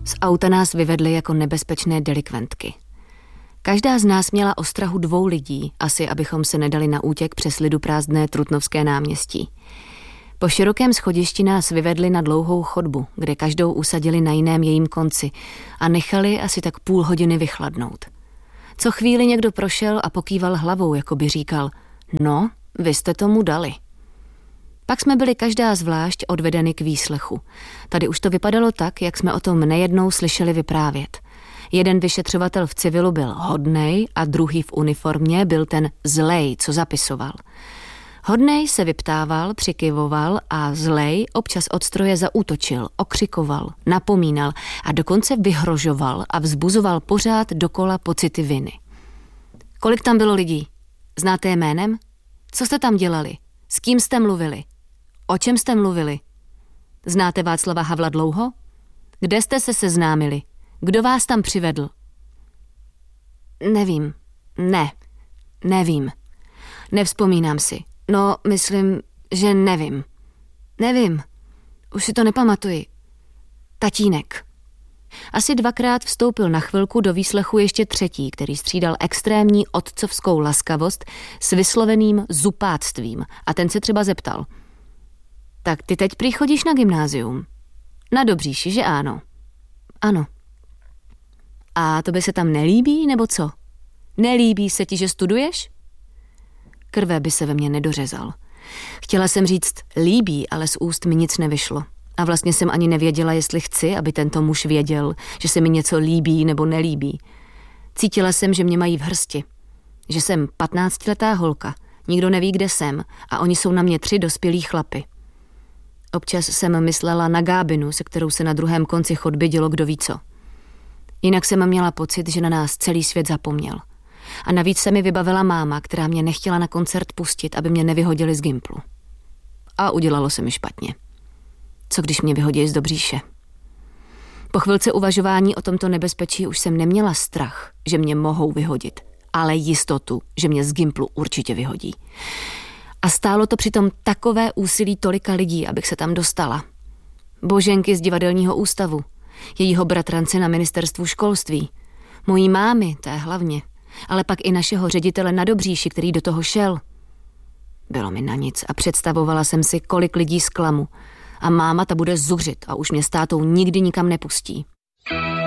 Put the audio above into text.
Z auta nás vyvedli jako nebezpečné delikventky. Každá z nás měla ostrahu 2 lidí, asi abychom se nedali na útěk přes liduprázdné Trutnovské náměstí. Po širokém schodišti nás vyvedli na dlouhou chodbu, kde každou usadili na jiném jejím konci a nechali asi tak půl hodiny vychladnout. Co chvíli někdo prošel a pokýval hlavou, jako by říkal, no, vy jste tomu dali. Pak jsme byli každá zvlášť odvedeny k výslechu. Tady už to vypadalo tak, jak jsme o tom nejednou slyšeli vyprávět. Jeden vyšetřovatel v civilu byl hodnej a druhý v uniformě byl ten zlej, co zapisoval. Hodnej se vyptával, přikyvoval a zlej občas od stroje zaútočil, okřikoval, napomínal a dokonce vyhrožoval a vzbuzoval pořád dokola pocity viny. Kolik tam bylo lidí? Znáte je jménem? Co jste tam dělali? S kým jste mluvili? O čem jste mluvili? Znáte Václava Havla dlouho? Kde jste se seznámili? Kdo vás tam přivedl? Nevím. Nevím. Nevzpomínám si. No, myslím, že nevím. Nevím. Už si to nepamatuji. Tatínek. Asi 2krát vstoupil na chvilku do výslechu ještě třetí, který střídal extrémní otcovskou laskavost s vysloveným zupáctvím. A ten se třeba zeptal. Tak ty teď prý chodíš na gymnázium? Na Dobříši, že ano? Ano. A to by se tam nelíbí, nebo co? Nelíbí se ti, že studuješ? Krve by se ve mně nedořezal. Chtěla jsem říct líbí, ale z úst mi nic nevyšlo. A vlastně jsem ani nevěděla, jestli chci, aby tento muž věděl, že se mi něco líbí nebo nelíbí. Cítila jsem, že mě mají v hrsti. Že jsem 15letá holka, nikdo neví, kde jsem a oni jsou na mě 3 dospělí chlapy. Občas jsem myslela na Gábinu, se kterou se na druhém konci chodby dělo kdo ví co. Jinak jsem měla pocit, že na nás celý svět zapomněl. A navíc se mi vybavila máma, která mě nechtěla na koncert pustit, aby mě nevyhodili z Gimplu. A udělalo se mi špatně. Co když mě vyhodí z Dobříše? Po chvilce uvažování o tomto nebezpečí už jsem neměla strach, že mě mohou vyhodit, ale jistotu, že mě z Gimplu určitě vyhodí. A stálo to přitom takové úsilí tolika lidí, abych se tam dostala. Boženky z divadelního ústavu, jejího bratrance na ministerstvu školství, mojí mámy, té hlavně, ale pak i našeho ředitele na Dobříši, který do toho šel. Bylo mi na nic a představovala jsem si, kolik lidí zklamu. A máma ta bude zuřit a už mě s tátou nikdy nikam nepustí.